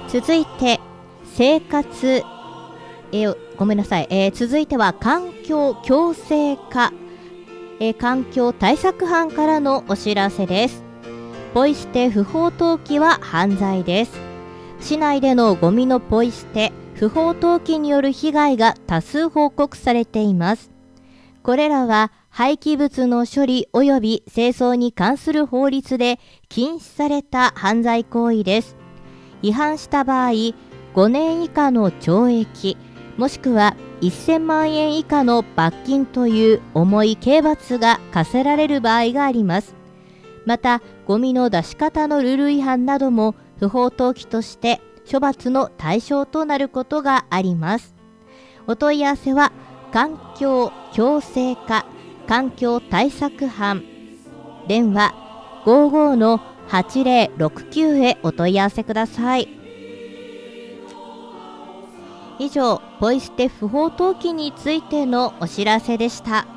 続いて生活、続いては環境共生課、環境対策班からのお知らせです。ポイ捨て不法投棄は犯罪です。市内でのゴミのポイ捨て不法投棄による被害が多数報告されています。これらは廃棄物の処理及び清掃に関する法律で禁止された犯罪行為です。違反した場合、5年以下の懲役、もしくは1000万円以下の罰金という重い刑罰が課せられる場合があります。また、ゴミの出し方のルール違反なども不法投棄として処罰の対象となることがあります。お問い合わせは環境共生課環境対策班、電話 55-8069 へお問い合わせください。以上、ポイ捨て不法投棄についてのお知らせでした。